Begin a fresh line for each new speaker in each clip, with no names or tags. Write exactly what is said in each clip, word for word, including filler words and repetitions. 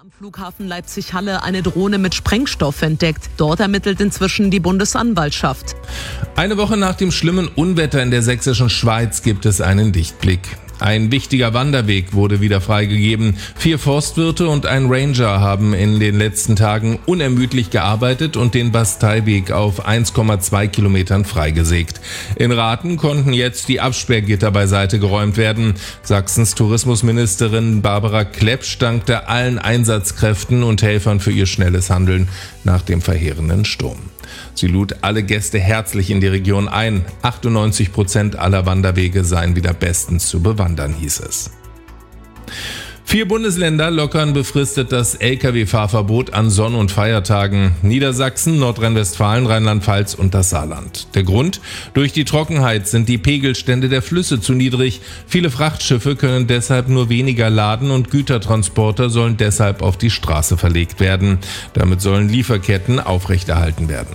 Am Flughafen Leipzig-Halle eine Drohne mit Sprengstoff entdeckt. Dort ermittelt inzwischen die Bundesanwaltschaft.
Eine Woche nach dem schlimmen Unwetter in der sächsischen Schweiz gibt es einen Lichtblick. Ein wichtiger Wanderweg wurde wieder freigegeben. Vier Forstwirte und ein Ranger haben in den letzten Tagen unermüdlich gearbeitet und den Basteiweg auf eins Komma zwei Kilometern freigesägt. In Rathen konnten jetzt die Absperrgitter beiseite geräumt werden. Sachsens Tourismusministerin Barbara Klepsch dankte allen Einsatzkräften und Helfern für ihr schnelles Handeln nach dem verheerenden Sturm. Sie lud alle Gäste herzlich in die Region ein. achtundneunzig Prozent aller Wanderwege seien wieder bestens zu bewandern, hieß es. Vier Bundesländer lockern befristet das L K W-Fahrverbot an Sonn- und Feiertagen. Niedersachsen, Nordrhein-Westfalen, Rheinland-Pfalz und das Saarland. Der Grund? Durch die Trockenheit sind die Pegelstände der Flüsse zu niedrig. Viele Frachtschiffe können deshalb nur weniger laden und Gütertransporter sollen deshalb auf die Straße verlegt werden. Damit sollen Lieferketten aufrechterhalten werden.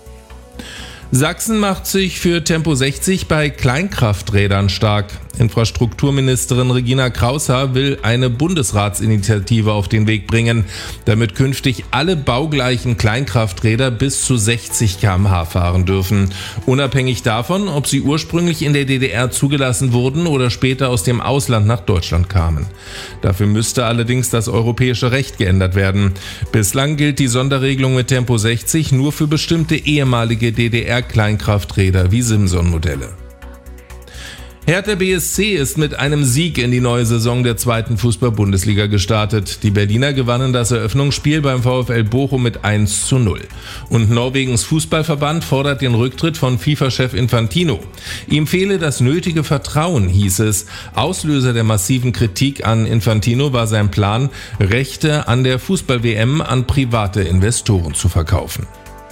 Sachsen macht sich für Tempo sechzig bei Kleinkrafträdern stark. Infrastrukturministerin Regina Kraushaar will eine Bundesratsinitiative auf den Weg bringen, damit künftig alle baugleichen Kleinkrafträder bis zu sechzig Kilometer pro Stunde fahren dürfen. Unabhängig davon, ob sie ursprünglich in der D D R zugelassen wurden oder später aus dem Ausland nach Deutschland kamen. Dafür müsste allerdings das europäische Recht geändert werden. Bislang gilt die Sonderregelung mit Tempo sechzig nur für bestimmte ehemalige D D R-Kleinkrafträder wie Simson-Modelle. Hertha B S C ist mit einem Sieg in die neue Saison der zweiten Fußball-Bundesliga gestartet. Die Berliner gewannen das Eröffnungsspiel beim VfL Bochum mit eins zu null. Und Norwegens Fußballverband fordert den Rücktritt von FIFA-Chef Infantino. Ihm fehle das nötige Vertrauen, hieß es. Auslöser der massiven Kritik an Infantino war sein Plan, Rechte an der Fußball-W M an private Investoren zu verkaufen.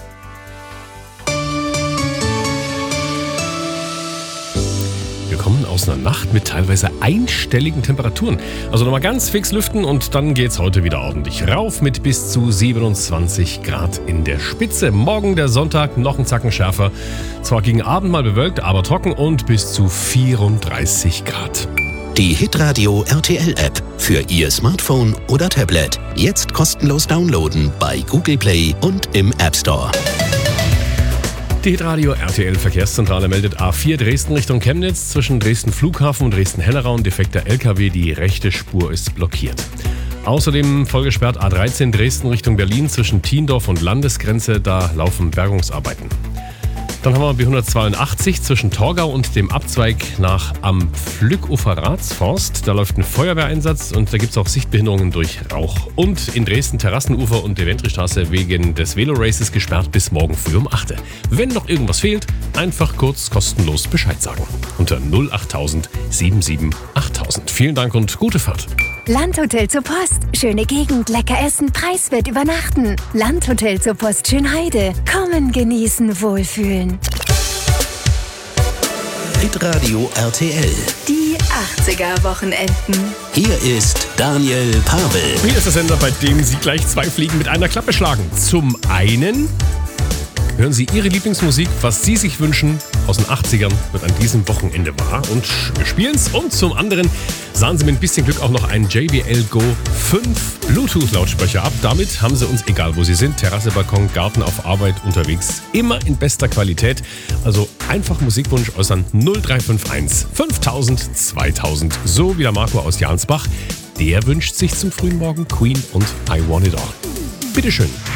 Wir kommen aus einer Nacht mit teilweise einstelligen Temperaturen. Also nochmal ganz fix lüften und dann geht's heute wieder ordentlich rauf mit bis zu siebenundzwanzig Grad in der Spitze. Morgen der Sonntag noch ein Zacken schärfer. Zwar gegen Abend mal bewölkt, aber trocken und bis zu vierunddreißig Grad.
Die Hitradio R T L-App für Ihr Smartphone oder Tablet. Jetzt kostenlos downloaden bei Google Play und im App Store.
Die Hitradio R T L Verkehrszentrale meldet A vier Dresden Richtung Chemnitz. Zwischen Dresden Flughafen und Dresden-Hellerau ein defekter L K W. Die rechte Spur ist blockiert. Außerdem vollgesperrt A dreizehn Dresden Richtung Berlin zwischen Thiendorf und Landesgrenze. Da laufen Bergungsarbeiten. Dann haben wir B hundertzweiundachtzig zwischen Torgau und dem Abzweig nach am Pflückufer Ratsforst. Da läuft ein Feuerwehreinsatz und da gibt es auch Sichtbehinderungen durch Rauch. Und in Dresden Terrassenufer und Deventrystraße wegen des Velo-Races gesperrt bis morgen früh um acht. Wenn noch irgendwas fehlt, einfach kurz kostenlos Bescheid sagen. Unter null achttausend siebenundsiebzig achttausend. Vielen Dank und gute Fahrt.
Landhotel zur Post. Schöne Gegend, lecker essen, preiswert übernachten. Landhotel zur Post Schönheide. Kommen, genießen, wohlfühlen.
Hitradio R T L.
Die achtziger-Wochenenden.
Hier ist Daniel Pavel.
Hier ist der Sender, bei dem Sie gleich zwei Fliegen mit einer Klappe schlagen. Zum einen hören Sie Ihre Lieblingsmusik, was Sie sich wünschen, aus den achtzigern, wird an diesem Wochenende wahr und wir spielen's. Und zum anderen sahen Sie mit ein bisschen Glück auch noch einen J B L Go fünf Bluetooth-Lautsprecher ab. Damit haben Sie uns, egal wo Sie sind, Terrasse, Balkon, Garten, auf Arbeit, unterwegs, immer in bester Qualität. Also einfach Musikwunsch äußern null drei fünf eins fünftausend zweitausend. So wie der Marco aus Jansbach. Der wünscht sich zum frühen Morgen Queen und I Want It All. Bitteschön.